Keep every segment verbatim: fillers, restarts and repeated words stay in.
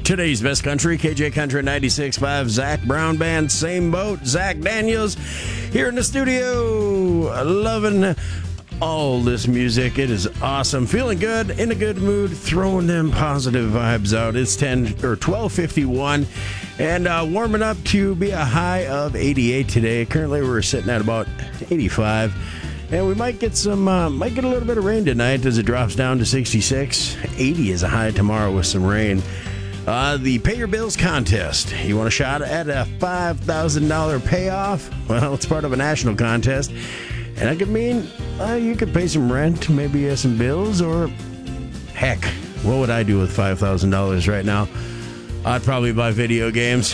Today's best country, K J Country ninety-six point five, Zach Brown Band, same boat. Zach Daniels here in the studio, loving all this music. It is awesome. Feeling good, in a good mood, throwing them positive vibes out. It's ten or twelve fifty-one and uh, warming up to be a high of eighty-eight today. Currently, we're sitting at about eighty-five. And we might get some, uh, might get a little bit of rain tonight as it drops down to sixty-six. eighty is a high tomorrow with some rain. Uh, the Pay Your Bills contest. You want a shot at a five thousand dollars payoff? Well, it's part of a national contest. And that could mean uh, you could pay some rent, maybe uh, some bills, or heck, what would I do with five thousand dollars right now? I'd probably buy video games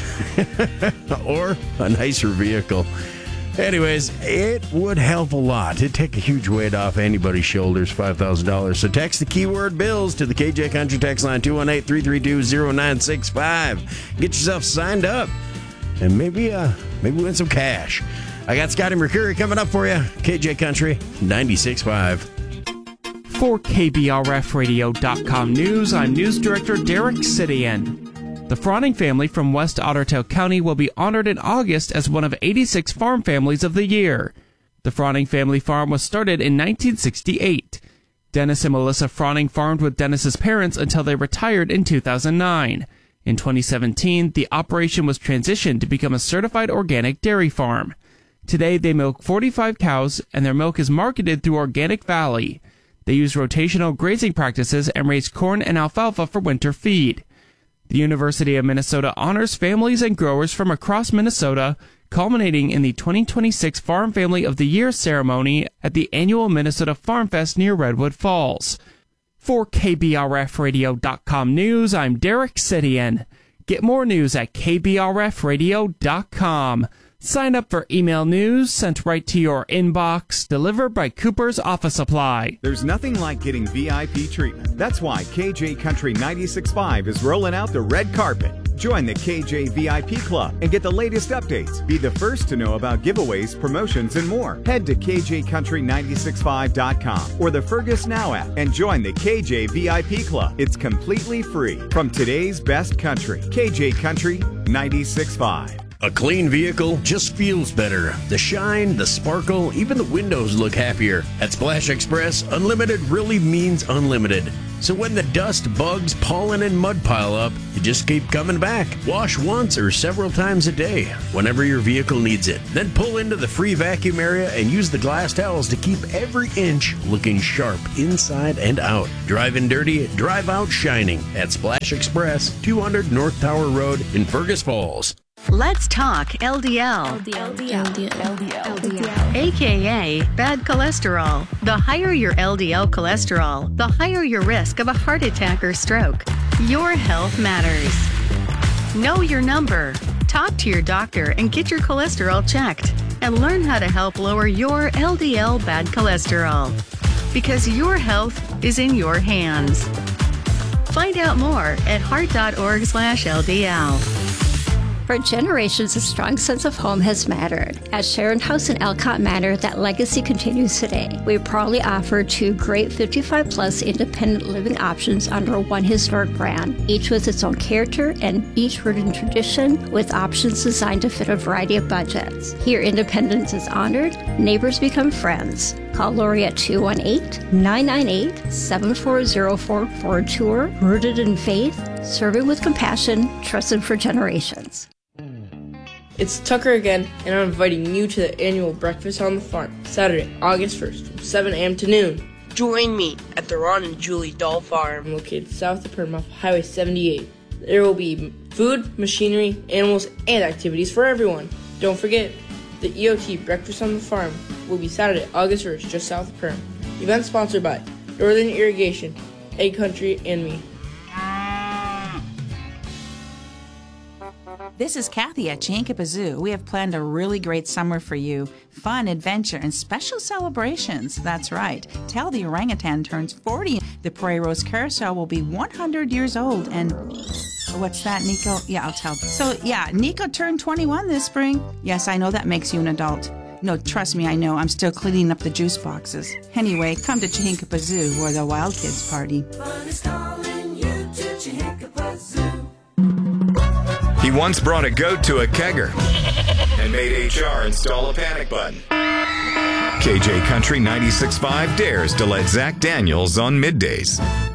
or a nicer vehicle. Anyways, it would help a lot. It'd take a huge weight off anybody's shoulders, five thousand dollars. So text the keyword bills to the K J Country text line two one eight, three three two, zero nine six five. Get yourself signed up and maybe uh, maybe win some cash. I got Scotty Mercury coming up for you. K J Country ninety-six point five. For K B R F radio dot com News, I'm News Director Derek Sidian. The Froning family from West Ottertail County will be honored in August as one of eighty-six farm families of the year. The Froning family farm was started in nineteen sixty-eight. Dennis and Melissa Froning farmed with Dennis's parents until they retired in two thousand nine. In twenty seventeen, the operation was transitioned to become a certified organic dairy farm. Today, they milk forty-five cows, and their milk is marketed through Organic Valley. They use rotational grazing practices and raise corn and alfalfa for winter feed. The University of Minnesota honors families and growers from across Minnesota, culminating in the twenty twenty-six Farm Family of the Year ceremony at the annual Minnesota Farm Fest near Redwood Falls. For K B R F radio dot com News, I'm Derek Sidian. Get more news at K B R F radio dot com. Sign up for email news sent right to your inbox, delivered by Cooper's Office Supply. There's nothing like getting V I P treatment. That's why K J Country ninety-six point five is rolling out the red carpet. Join the K J V I P Club and get the latest updates. Be the first to know about giveaways, promotions, and more. Head to K J Country ninety-six point five dot com or the Fergus Now app and join the K J V I P Club. It's completely free. From today's best country, K J Country ninety-six point five. A clean vehicle just feels better. The shine, the sparkle, even the windows look happier. At Splash Express, unlimited really means unlimited. So when the dust, bugs, pollen, and mud pile up, you just keep coming back. Wash once or several times a day, whenever your vehicle needs it. Then pull into the free vacuum area and use the glass towels to keep every inch looking sharp inside and out. Drive in dirty, drive out shining at Splash Express, two hundred North Tower Road in Fergus Falls. Let's talk L D L. L D L. L D L. L D L. L D L. A K A bad cholesterol. The higher your L D L cholesterol, the higher your risk of a heart attack or stroke. Your health matters. Know your number. Talk to your doctor and get your cholesterol checked. And learn how to help lower your L D L bad cholesterol. Because your health is in your hands. Find out more at heart dot org slash L D L. For generations, a strong sense of home has mattered. At Sharon House in Elcott Manor, that legacy continues today. We proudly offer two great fifty-five plus independent living options under one historic brand, each with its own character and each rooted in tradition, with options designed to fit a variety of budgets. Here, independence is honored, neighbors become friends. Call Lori at two one eight, nine nine eight, seven four zero four for a tour rooted in faith, serving with compassion, trusted for generations. It's Tucker again, and I'm inviting you to the annual Breakfast on the Farm, Saturday, August first, from seven a.m. to noon. Join me at the Ron and Julie Doll Farm, located south of Permouth Highway seventy-eight. There will be food, machinery, animals, and activities for everyone. Don't forget, the E O T Breakfast on the Farm will be Saturday, August first, just south of Perm. Event sponsored by Northern Irrigation, Egg Country, and me. This is Kathy at Chihinkapa Zoo. We have planned a really great summer for you. Fun, adventure, and special celebrations. That's right. Tell the orangutan turns forty. The Prairie Rose Carousel will be one hundred years old. And what's that, Nico? Yeah, I'll tell. So, yeah, Nico turned twenty-one this spring. Yes, I know that makes you an adult. No, trust me, I know. I'm still cleaning up the juice boxes. Anyway, come to Chihinkapa Zoo, where the wild kids party. Fun is calling you to Chihinkapa Zoo. He once brought a goat to a kegger and made H R install a panic button. K J Country ninety-six point five dares to let Zach Daniels on middays.